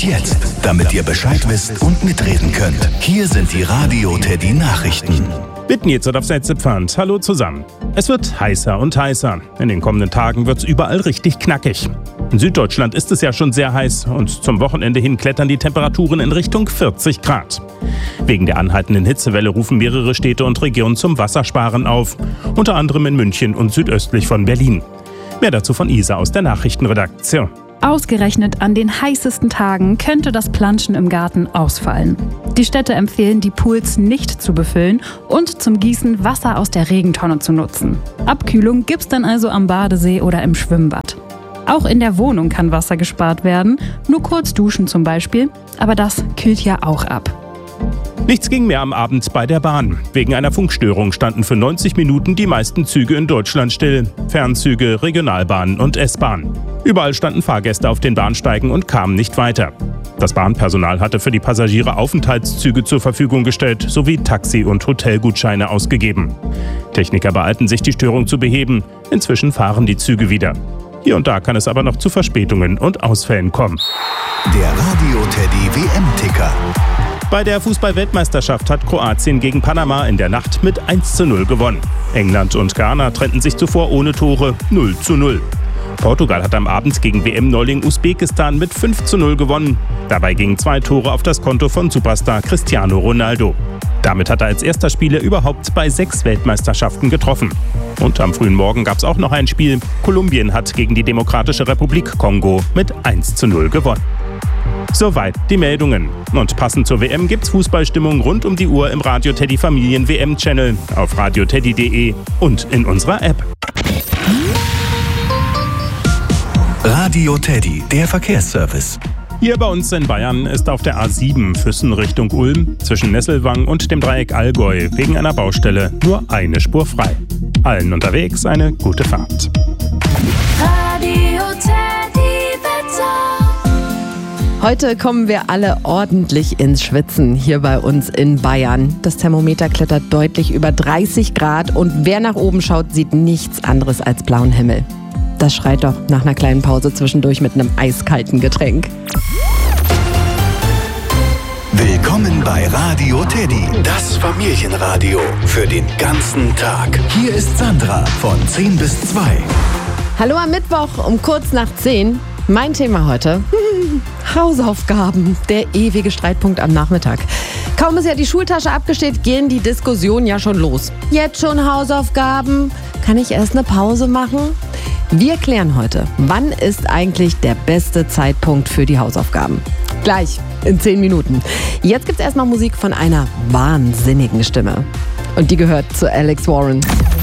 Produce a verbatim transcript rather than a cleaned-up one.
jetzt, damit ihr Bescheid wisst und mitreden könnt. Hier sind die Radio Teddy Nachrichten. Bitten jetzt auf Setzepfand. Hallo zusammen. Es wird heißer und heißer. In den kommenden Tagen wird es überall richtig knackig. In Süddeutschland ist es ja schon sehr heiß und zum Wochenende hin klettern die Temperaturen in Richtung vierzig Grad. Wegen der anhaltenden Hitzewelle rufen mehrere Städte und Regionen zum Wassersparen auf. Unter anderem in München und südöstlich von Berlin. Mehr dazu von Isa aus der Nachrichtenredaktion. Ausgerechnet an den heißesten Tagen könnte das Planschen im Garten ausfallen. Die Städte empfehlen, die Pools nicht zu befüllen und zum Gießen Wasser aus der Regentonne zu nutzen. Abkühlung gibt's dann also am Badesee oder im Schwimmbad. Auch in der Wohnung kann Wasser gespart werden, nur kurz duschen zum Beispiel, aber das kühlt ja auch ab. Nichts ging mehr am Abend bei der Bahn. Wegen einer Funkstörung standen für neunzig Minuten die meisten Züge in Deutschland still. Fernzüge, Regionalbahnen und S-Bahn. Überall standen Fahrgäste auf den Bahnsteigen und kamen nicht weiter. Das Bahnpersonal hatte für die Passagiere Aufenthaltszüge zur Verfügung gestellt sowie Taxi- und Hotelgutscheine ausgegeben. Techniker beeilten sich, die Störung zu beheben. Inzwischen fahren die Züge wieder. Hier und da kann es aber noch zu Verspätungen und Ausfällen kommen. Der Radio Teddy W M-Ticker. Bei der Fußball-Weltmeisterschaft hat Kroatien gegen Panama in der Nacht mit eins zu null gewonnen. England und Ghana trennten sich zuvor ohne Tore null zu null. Portugal hat am Abend gegen W M-Neuling Usbekistan mit fünf zu null gewonnen. Dabei gingen zwei Tore auf das Konto von Superstar Cristiano Ronaldo. Damit hat er als erster Spieler überhaupt bei sechs Weltmeisterschaften getroffen. Und am frühen Morgen gab es auch noch ein Spiel. Kolumbien hat gegen die Demokratische Republik Kongo mit eins zu null gewonnen. Soweit die Meldungen. Und passend zur W M gibt's Fußballstimmung rund um die Uhr im Radio Teddy Familien W M-Channel, auf radioteddy punkt de und in unserer App. Radio Teddy, der Verkehrsservice. Hier bei uns in Bayern ist auf der A sieben Füssen Richtung Ulm zwischen Nesselwang und dem Dreieck Allgäu wegen einer Baustelle nur eine Spur frei. Allen unterwegs eine gute Fahrt. Radio Teddy Wetter. Heute kommen wir alle ordentlich ins Schwitzen hier bei uns in Bayern. Das Thermometer klettert deutlich über dreißig Grad und wer nach oben schaut, sieht nichts anderes als blauen Himmel. Das schreit doch nach einer kleinen Pause zwischendurch mit einem eiskalten Getränk. Willkommen bei Radio Teddy, das Familienradio für den ganzen Tag. Hier ist Sandra von zehn bis zwei. Hallo am Mittwoch um kurz nach zehn. Mein Thema heute, Hausaufgaben, der ewige Streitpunkt am Nachmittag. Kaum ist ja die Schultasche abgestellt, gehen die Diskussionen ja schon los. Jetzt schon Hausaufgaben? Kann ich erst eine Pause machen? Wir klären heute, wann ist eigentlich der beste Zeitpunkt für die Hausaufgaben? Gleich, in zehn Minuten. Jetzt gibt's erstmal Musik von einer wahnsinnigen Stimme. Und die gehört zu Alex Warren.